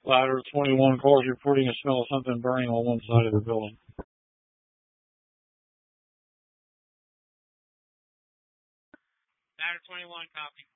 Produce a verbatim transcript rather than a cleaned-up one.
Ladder twenty-one, calls reporting a smell of something burning on one side of the building. Ladder twenty-one, copy.